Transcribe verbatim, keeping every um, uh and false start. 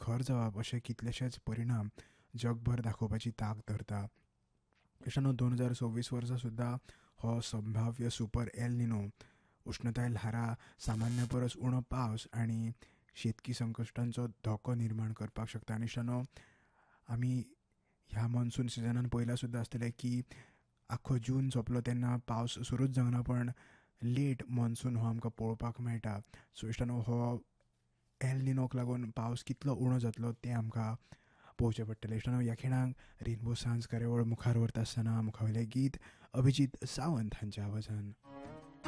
खर जावप अशे कितलेशेच परिणाम जगभर दाखोवपाची तांक धरता. इश्टानो, दोन हजार सव्वीस वर्सा सुद्दां हो संभाव्य सुपर एल निनो, उश्णताय ल्हारा, सामान्य परस उणो पावस आनी शेतकी संकश्टांचो धोको निर्माण करपाक शकता. आनी इश्टानो, आमी ह्या मॉन्सून सिजनान पयला सुद्दां आसतलें की आख्खो जून सोंपलो तेन्ना पावस सुरूच जावना, पण लेट मॉन्सून हो आमकां पळोवपाक मेळटा. सो इश्टानो, हो एल निनोक लागून पावस कितलो उणो जातलो तें आमकां पळोवचें पडटलें. इश्टानो, ह्या खिणाक रेनबो सांज कार्यावळ मुखार व्हरता आसतना मुखावयलें गीत अभिजीत सावंत हांच्या आवाजान.